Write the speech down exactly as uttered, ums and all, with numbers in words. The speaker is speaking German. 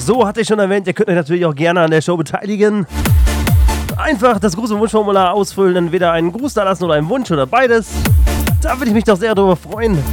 so, hatte ich schon erwähnt, ihr könnt euch natürlich auch gerne an der Show beteiligen. Einfach das große Wunschformular ausfüllen, entweder einen Gruß da lassen oder einen Wunsch oder beides. Da würde ich mich doch sehr darüber freuen.